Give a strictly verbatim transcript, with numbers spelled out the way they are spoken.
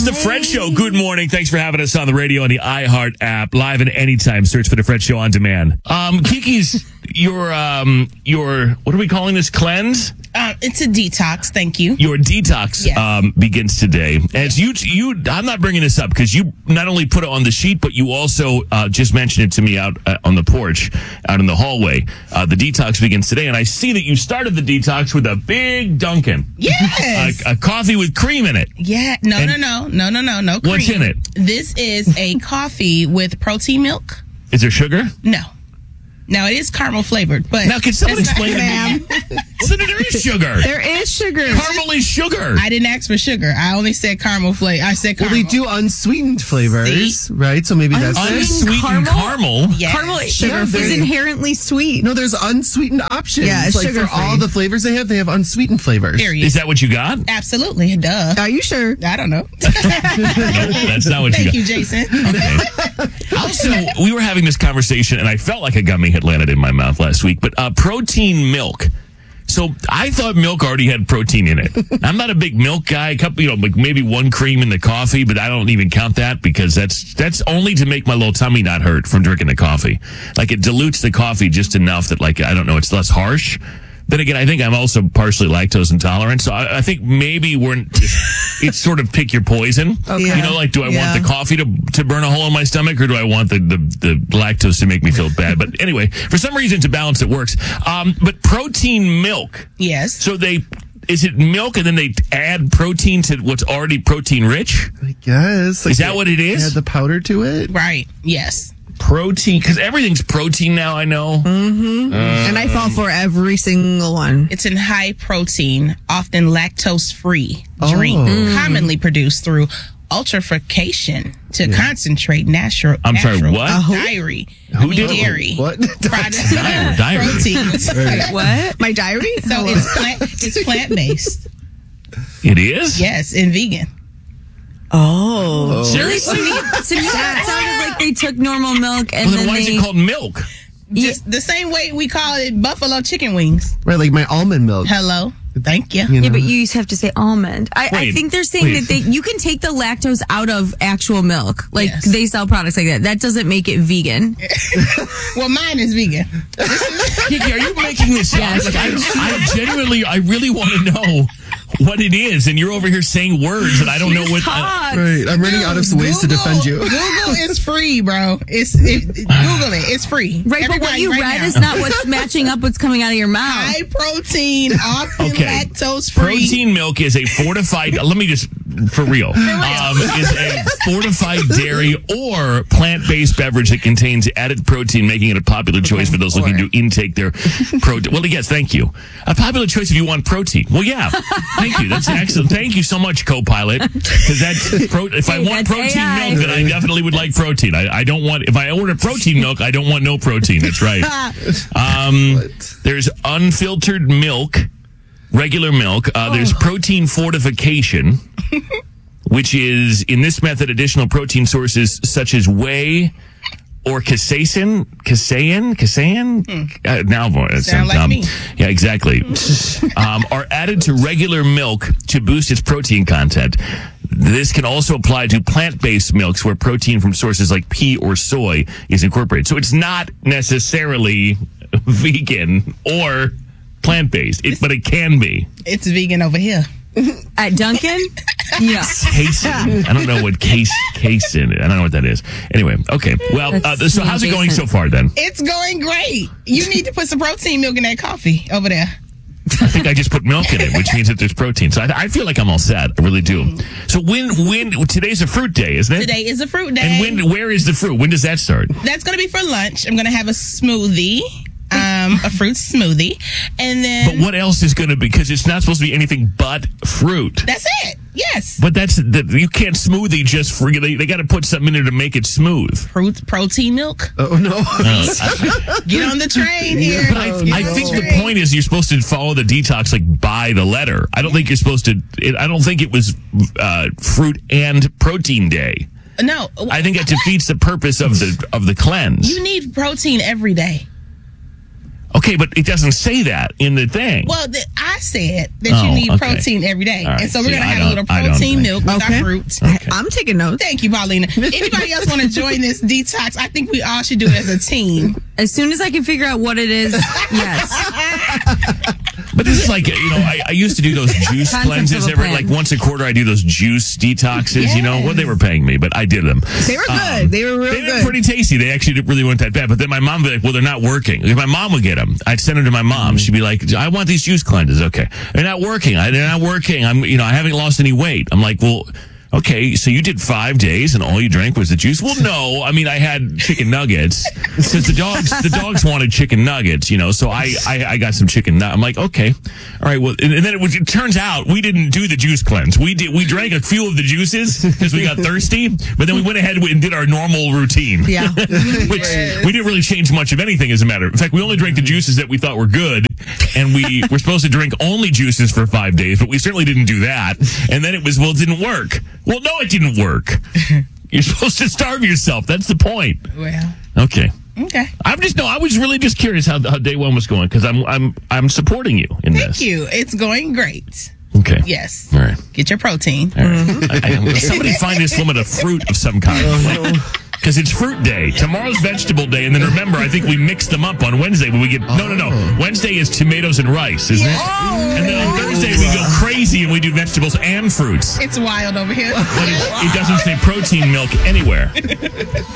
The Fred Show. Good morning. Thanks for having us on the radio and the iHeart app. Live and anytime. Search for The Fred Show on demand. Um, Kiki's, your, um, your, what are we calling this? Cleanse? Uh, it's a detox. Thank you. Your detox Yes. um, begins today. As you, you, I'm not bringing this up because you not only put it on the sheet, but you also uh, just mentioned it to me out uh, on the porch, out in the hallway. Uh, the detox begins today, and I see that you started the detox with a big Dunkin'. Yes. A, a coffee with cream in it. Yeah. No, And- no, no, no, no, no, no. Cream. What's in it? This is a coffee with protein milk. Is there sugar? No. Now, it is caramel flavored, but... Now, can someone that's not- explain to me? Well, then there is sugar. There is sugar. Caramel is sugar. I didn't ask for sugar. I only said caramel flavor. I said Well, caramel. they do unsweetened flavors, See? right? So maybe that's it. Unsweetened caramel? caramel. Yes. Caramel Yeah, is there's- inherently sweet. No, there's unsweetened options. Yeah, it's like for sugar-free. all the flavors they have, they have unsweetened flavors. Period. Is that what you got? Absolutely. Duh. Are you sure? I don't know. No, that's not what Thank you you, got. Jason. Okay. Also, we were having this conversation, and I felt like a gummy had landed in my mouth last week, but uh, protein milk. So I thought milk already had protein in it. I'm not a big milk guy. A couple, you know, like maybe one cream in the coffee, but I don't even count that because that's that's only to make my little tummy not hurt from drinking the coffee. Like it dilutes the coffee just enough that, like, I don't know, it's less harsh. Then again, I think I'm also partially lactose intolerant, so I, I think maybe we're it's sort of pick your poison. Okay. You know, like, do I Yeah. want the coffee to to burn a hole in my stomach, or do I want the, the, the lactose to make me feel bad? But anyway, for some reason, to balance, it works. Um, but protein milk. Yes. So they, is it milk and then they add protein to what's already protein rich? I guess. Like Is that they- what it is? they Add the powder to it. Right. Yes. Protein, because everything's protein now, I know. Mm-hmm. And I fall for every single one. It's in high protein, often lactose free Oh. drink, Mm. commonly produced through ultrafrication to concentrate natural. I'm sorry, natural what? Diary. Who I mean, did it? dairy. What? Products, Diary, diary. proteins. What? My diary? So it's plant. It's plant based. It is? Yes, and vegan. Oh. Seriously? To me, that sounded like they took normal milk and Well, then then why they... is it called milk? Just the same way we call it buffalo chicken wings. Right, like my almond milk. Hello. Thank you. You Yeah, know? but you have to say almond. I, I Wait, think they're saying wait. that they you can take the lactose out of actual milk. Like Yes. they sell products like that. That doesn't make it vegan. Well, mine is vegan. Kiki, are you making this up? Yes. Like, I, I genuinely, I really want to know what it is, and you're over here saying words, and I don't know what. Uh, Hot. Right, I'm running out of ways to defend you. Google is free, bro. It's it, it- Google it. It's free. Right, but what Everybody you right read now. is not what's matching up what's coming out of your mouth. high protein, often Okay. lactose free. Protein milk is a fortified. Let me just, for real, um, is a fortified dairy or plant-based beverage that contains added protein, making it a popular choice for those looking to intake their protein. Well, yes, thank you. A popular choice if you want protein. Well, yeah, thank you. That's excellent. Thank you so much, co-pilot. Because that's pro- if I Hey, want that's protein A I. milk, then I definitely would like protein. I, I don't want if I order protein milk, I don't want no protein. That's right. Um, there's unfiltered milk. Regular milk. Uh, there's protein fortification, which is, in this method, additional protein sources such as whey or casein. Casein? Casein? Uh, now, boy, that Sound sounds like dumb. me. Yeah, exactly. um, are added to regular milk to boost its protein content. This can also apply to plant-based milks where protein from sources like pea or soy is incorporated. So it's not necessarily vegan or plant-based, it, but it can be. It's vegan over here. At Dunkin'? Yes. Casein. I don't know what case casein. I don't know what that is. Anyway, okay. Well, uh, That's so how's it going so decent. far then? It's going great. You need to put some protein milk in that coffee over there. I think I just put milk in it, which means that there's protein. So I, I feel like I'm all set. I really do. So when when today's a fruit day, isn't it? Today is a fruit day. And when where is the fruit? When does that start? That's going to be for lunch. I'm going to have a smoothie, um, a fruit smoothie, and then But what else is going to be? Because it's not supposed to be anything but fruit. that's it. Yes. But that's the, you can't smoothie just for they, they got to put something in there to make it smooth. Fruit, protein milk. Oh, no. Get on the train here. But I, Get I on think the train. point is you're supposed to follow the detox like by the letter. I don't think you're supposed to. It, I don't think it was uh, fruit and protein day. No. I think it defeats the purpose of the of the cleanse. You need protein every day. Okay, but it doesn't say that in the thing. Well, the, I said that Oh, you need okay. protein every day. All right, And so we're see, going to I have a little don't- I don't protein think- milk with Okay. our fruits. I'm taking notes. Thank you, Paulina. Anybody else want to join this detox? I think we all should do it as a team. As soon as I can figure out what it is, yes. But this is like, you know, I, I used to do those juice Concept cleanses of a every, plan. like once a quarter. I do those juice detoxes, you know. Well, they were paying me, but I did them. They were good. they were real They were good. pretty tasty. They actually really weren't that bad. But then my mom would be like, well, they're not working. If my mom would get them, I'd send them to my mom. She'd be like, I want these juice cleanses. Okay. They're not working. I, they're not working. I'm, you know, I haven't lost any weight. I'm like, well, okay, so you did five days and all you drank was the juice? Well, no. I mean, I had chicken nuggets because the dogs, the dogs wanted chicken nuggets, you know, so I, I, I got some chicken nuggets. I'm like, okay. All right. Well, and, and then it, was, it turns out we didn't do the juice cleanse. We did, we drank a few of the juices because we got thirsty, but then we went ahead and did our normal routine. Yeah. Which we didn't really change much of anything, as a matter. In fact, we only drank the juices that we thought were good, and we were supposed to drink only juices for five days, but we certainly didn't do that. And then it was, well, it didn't work. Well, no, it didn't work. You're supposed to starve yourself. That's the point. Well, Okay. okay. I'm just no. I was really just curious how, how day one was going because I'm I'm I'm supporting you in Thank this. you. It's going great. Okay. Yes. All right. Get your protein. All right. I, I, somebody find this woman a fruit of some kind. Because it's fruit day. Tomorrow's vegetable day. And then remember, I think we mix them up on Wednesday when we get. No, no, no. Wednesday is tomatoes and rice, isn't it? And then on Thursday, we go crazy and we do vegetables and fruits. It's wild over here. But it, it doesn't say protein milk anywhere.